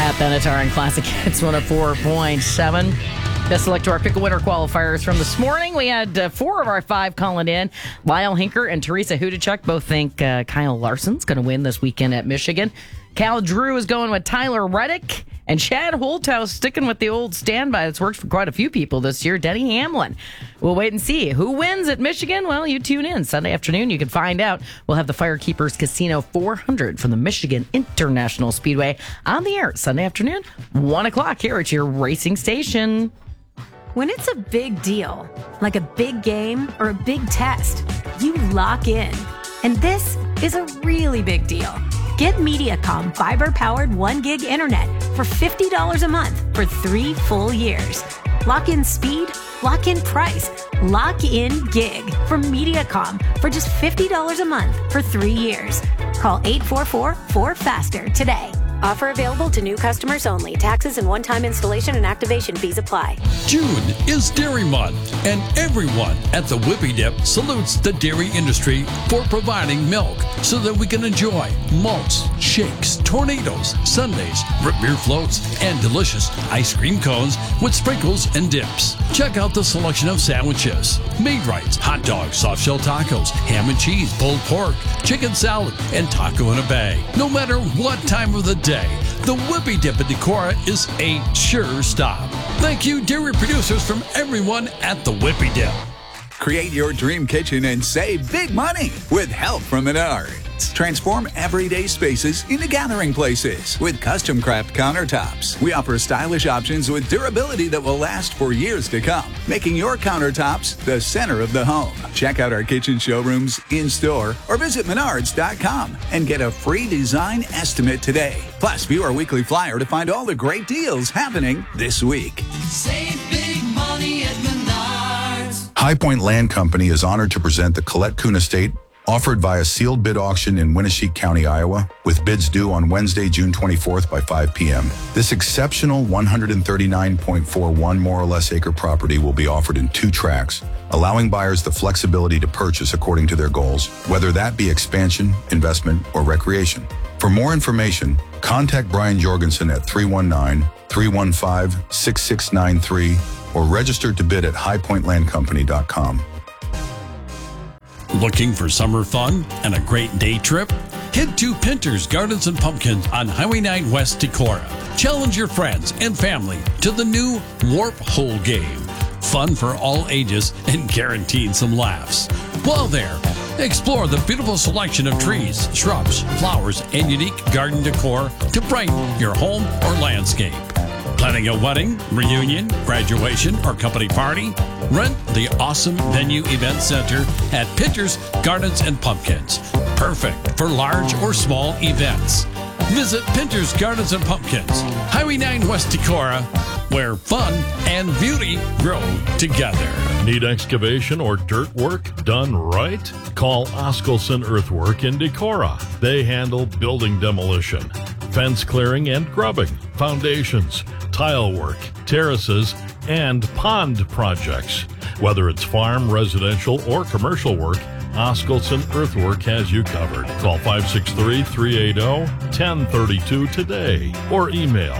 At Benatar and Classic Hits 104.7. Best select to our Pickle Winter qualifiers from this morning. We had 4 of our 5 calling in. Lyle Hinker and Teresa Hudachuk both think Kyle Larson's going to win this weekend at Michigan. Cal Drew is going with Tyler Reddick. And Chad Holthouse sticking with the old standby that's worked for quite a few people this year, Denny Hamlin. We'll wait and see. Who wins at Michigan? Well, you tune in. Sunday afternoon, you can find out. We'll have the Firekeepers Casino 400 from the Michigan International Speedway on the air Sunday afternoon, 1 o'clock here at your racing station. When it's a big deal, like a big game or a big test, you lock in. And this is a really big deal. Get Mediacom fiber-powered 1 gig internet for $50 a month for 3 full years. Lock in speed, lock in price, lock in gig from Mediacom for just $50 a month for 3 years. Call 844-4FASTER today. Offer available to new customers only. Taxes and one-time installation and activation fees apply. June is Dairy Month, and everyone at the Whippy Dip salutes the dairy industry for providing milk so that we can enjoy malts, shakes, tornadoes, sundaes, root beer floats, and delicious ice cream cones with sprinkles and dips. Check out the selection of sandwiches, Maid-Rites, hot dogs, soft-shell tacos, ham and cheese, pulled pork, chicken salad, and taco in a bag. No matter what time of the day, the Whippy Dip at Decorah is a sure stop. Thank you, dairy producers, from everyone at the Whippy Dip. Create your dream kitchen and save big money with help from Menards. Transform everyday spaces into gathering places with custom craft countertops. We offer stylish options with durability that will last for years to come, making your countertops the center of the home. Check out our kitchen showrooms in-store or visit Menards.com and get a free design estimate today. Plus, view our weekly flyer to find all the great deals happening this week. Save big money at Menards. High Point Land Company is honored to present the Colette Kuhn Estate, offered via sealed bid auction in Winneshiek County, Iowa, with bids due on Wednesday, June 24th by 5 p.m. This exceptional 139.41 more or less acre property will be offered in 2 tracts, allowing buyers the flexibility to purchase according to their goals, whether that be expansion, investment, or recreation. For more information, contact Brian Jorgensen at 319-315-6693 or register to bid at highpointlandcompany.com. Looking for summer fun and a great day trip? Head to Pinter's Gardens and Pumpkins on Highway 9 West Decorah. Challenge your friends and family to the new Warp Hole game. Fun for all ages and guaranteed some laughs. While there, explore the beautiful selection of trees, shrubs, flowers, and unique garden decor to brighten your home or landscape. Planning a wedding, reunion, graduation, or company party? Rent the awesome Venue Event Center at Pinter's Gardens and Pumpkins. Perfect for large or small events. Visit Pinter's Gardens and Pumpkins, Highway 9 West Decorah, where fun and beauty grow together. Need excavation or dirt work done right? Call Oskelson Earthwork in Decorah. They handle building demolition, fence clearing and grubbing, foundations, tile work, terraces, and pond projects. Whether it's farm, residential, or commercial work, Oskelson Earthwork has you covered. Call 563-380-1032 today or email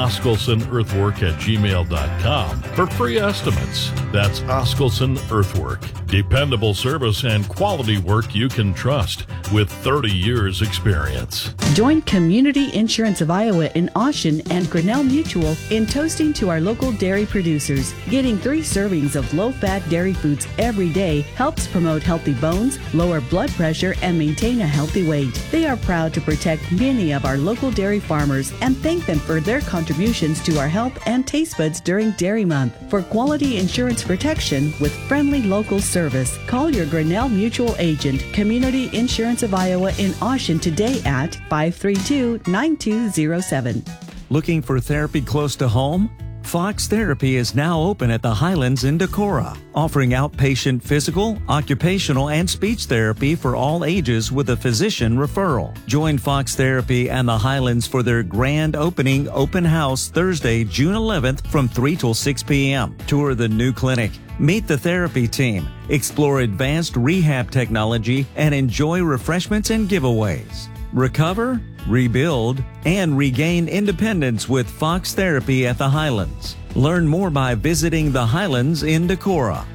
oskelsonearthwork@gmail.com for free estimates. That's Oskelson Earthwork. Dependable service and quality work you can trust with 30 years experience. Join Community Insurance of Iowa in Austin and Grinnell Mutual in toasting to our local dairy producers. Getting 3 servings of low-fat dairy foods every day helps promote healthy bones, lower blood pressure, and maintain a healthy weight. They are proud to protect many of our local dairy farmers and thank them for their contributions to our health and taste buds during Dairy Month. For quality insurance protection with friendly local service, call your Grinnell Mutual agent, Community Insurance of Iowa in Austin today at 532-9207. Looking for therapy close to home? Fox Therapy is now open at the Highlands in Decorah, offering outpatient physical, occupational, and speech therapy for all ages with a physician referral. Join Fox Therapy and the Highlands for their grand opening open house Thursday, June 11th from 3 till 6 p.m. Tour the new clinic, meet the therapy team, explore advanced rehab technology, and enjoy refreshments and giveaways. Recover? rebuild, and regain independence with Fox Therapy at the Highlands. Learn more by visiting the Highlands in Decorah.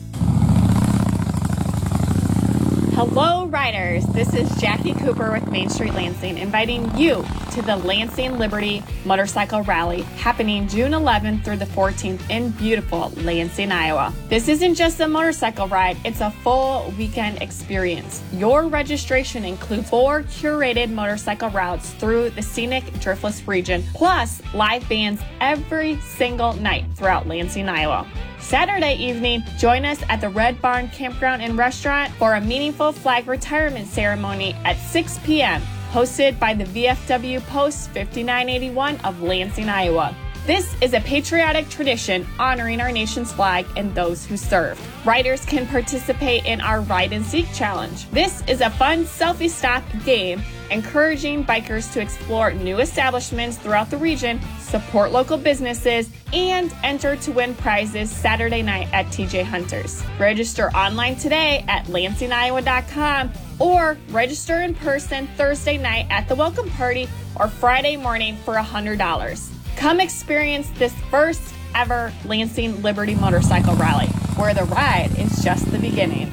Hello, riders. This is Jackie Cooper with Main Street Lansing, inviting you to the Lansing Liberty Motorcycle Rally happening June 11th through the 14th in beautiful Lansing, Iowa. This isn't just a motorcycle ride, it's a full weekend experience. Your registration includes 4 curated motorcycle routes through the scenic Driftless region, plus live bands every single night throughout Lansing, Iowa. Saturday evening, join us at the Red Barn Campground and Restaurant for a meaningful flag retirement ceremony at 6 p.m., hosted by the VFW Post 5981 of Lansing, Iowa. This is a patriotic tradition honoring our nation's flag and those who served. Riders can participate in our Ride and Seek Challenge. This is a fun selfie stop game encouraging bikers to explore new establishments throughout the region, support local businesses, and enter to win prizes Saturday night at TJ Hunters. Register online today at lansingiowa.com or register in person Thursday night at the welcome party or Friday morning for $100. Come experience this first ever Lansing Liberty Motorcycle Rally, where the ride is just the beginning.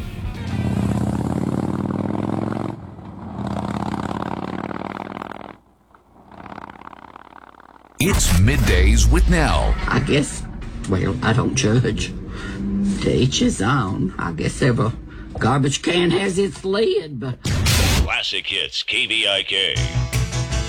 It's Middays with Nell. I guess, well, I don't judge. To each his own. I guess every garbage can has its lid, but... Classic Hits, KVIK.